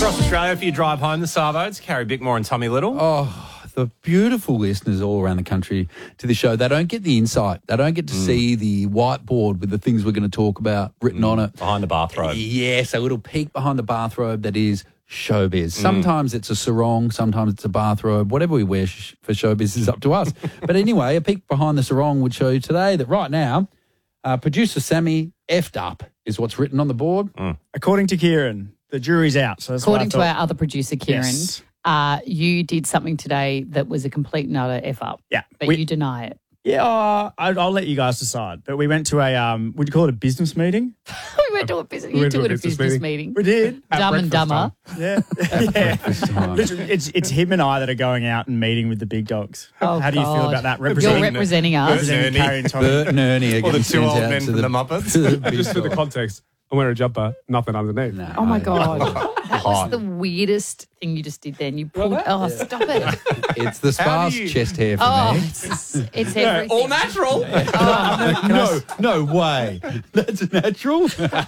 Across Australia, for you drive home, the Savo, it's Carrie Bickmore and Tommy Little. Oh, the beautiful listeners all around the country to the show. They don't get the insight. They don't get to see the whiteboard with the things we're going to talk about written on it. Behind the bathrobe. Yes, a little peek behind the bathrobe that is showbiz. Sometimes it's a sarong, sometimes it's a bathrobe. Whatever we wear for showbiz is up to us. But anyway, a peek behind the sarong would show you today that right now, producer Sammy effed up is what's written on the board. According to Kieran, the jury's out. So that's According what I to thought. our other producer, Kieran, Yes. you did something today that was a complete and utter F up. Yeah. But you deny it. Yeah, I'll let you guys decide. But we went to a, would you call it a business meeting? We went to a business meeting. We did. Dumb and Dumber. Yeah. yeah. time. Literally, it's him and I that are going out and meeting with the big dogs. Oh, How do you feel God. about that? You're Representing representing us. representing Ernie. Carrie and Tommy. Bert and Ernie are Or getting the two sent old out men to from the Muppets. to the big Just for the dog. context, I'm wearing a jumper, nothing underneath. No. Oh, my God. That was the weirdest thing you just did then. You pulled... Oh, stop it. It's the How do sparse you- chest hair for Oh, me. it's everything. All natural. No way. That's natural.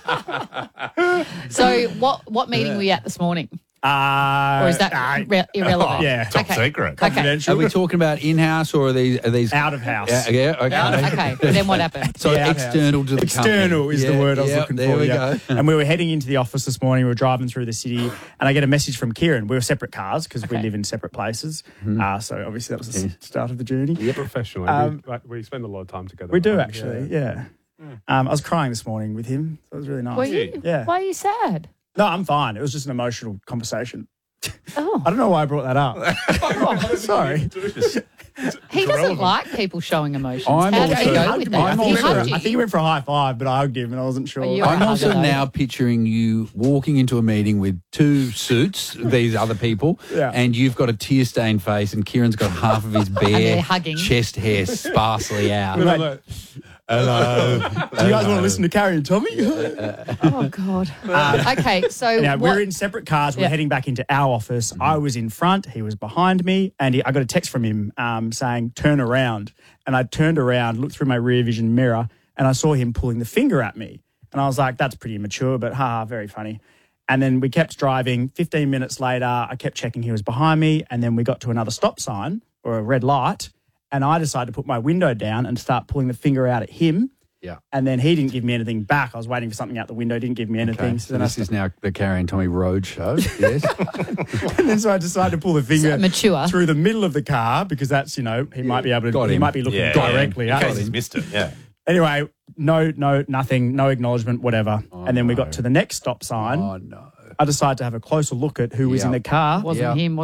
So what meeting were you at this morning? Or Or is that irrelevant? yeah. Top secret. Okay. Confidential. Are we talking about in-house or are these Out of house. Yeah, okay. Okay. Then what happened? So Yeah, external to the External company. is the Yeah, word I was yeah, looking there for. we yeah. go. And we were heading into the office this morning. We were driving through the city, and I get a message from Kieran. We were separate cars because we Okay. live in separate places. So obviously that was the start of the journey. Professionally. We spend a lot of time together. We do right? actually, yeah. I was crying this morning with him. So it was really nice. Were you? Yeah. Why are you sad? No, I'm fine. It was just an emotional conversation. Oh. I don't know why I brought that up. Sorry. He doesn't like people showing emotions. I'm How did also- he go hugged with me. that? I I'm think He he also- hugged I think he you. went for a high five, but I hugged him and I wasn't sure. Are you I'm right? also Hugger, though. now picturing you walking into a meeting with two suits, these other people, Yeah. and you've got a tear-stained face and Kieran's got half of his bare they're hugging. chest hair sparsely out. Like, Hello. do you guys want to listen to Carrie and Tommy? Oh, God. Okay, so Now, what... we're in separate cars. We're Yeah. heading back into our office. I was in front. He was behind me. And I got a text from him saying, turn around. And I turned around, looked through my rear vision mirror, and I saw him pulling the finger at me. And I was like, that's pretty immature, but very funny. And then we kept driving. 15 minutes later, I kept checking he was behind me. And then we got to another stop sign or a red light. And I decided to put my window down and start pulling the finger out at him. Yeah. And then he didn't give me anything back. I was waiting for something out the window, didn't give me anything. Okay, So so then I this is now the Carrie and Tommy Road show. Yes. And then so I decided to pull the finger So mature. through the middle of the car because that's, he might be able to, Got he him. might be looking Yeah. directly In at case him. he's missed it, yeah. Anyway, nothing, no acknowledgement, whatever. And then we no. got to the next stop sign. Oh, no. I decided to have a closer look at who was in Yeah. the car. Wasn't Yeah. him,